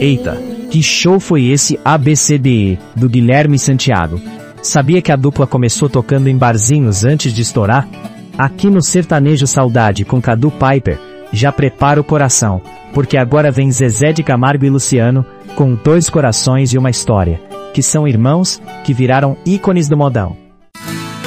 Eita, que show foi esse ABCDE, do Guilherme Santiago? Sabia que a dupla começou tocando em barzinhos antes de estourar? Aqui no Sertanejo Saudade com Cadu Piper, já prepara o coração, porque agora vem Zezé de Camargo e Luciano, com Dois Corações e uma História, que são irmãos, que viraram ícones do modão.